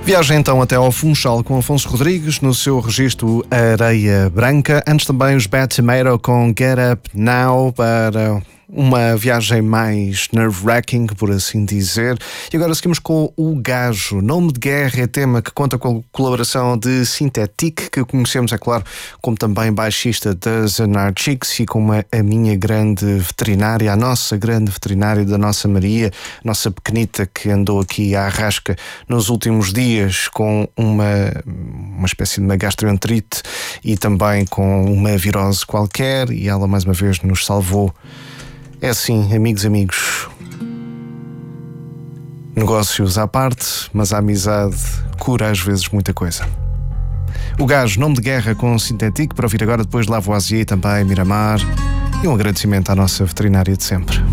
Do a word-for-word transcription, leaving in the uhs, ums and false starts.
Viagem então até ao Funchal com Afonso Rodrigues no seu registro Areia Branca. Antes também os Bad Tomato com Get Up Now para uma viagem mais nerve-wracking, por assim dizer. E agora seguimos com o Gajo. Nome de Guerra é tema que conta com a colaboração de Synthetic, que conhecemos, é claro, como também baixista das Anarchics e como a, a minha grande veterinária, a nossa grande veterinária da nossa Maria, nossa pequenita que andou aqui à rasca nos últimos dias com uma, uma espécie de uma gastroenterite e também com uma virose qualquer, e ela mais uma vez nos salvou. É assim, amigos, amigos. Negócios à parte, mas a amizade cura às vezes muita coisa. O Gajo, Nome de Guerra com Synthetic, para ouvir agora depois de Lavoisier e também Miramar. E um agradecimento à nossa veterinária de sempre.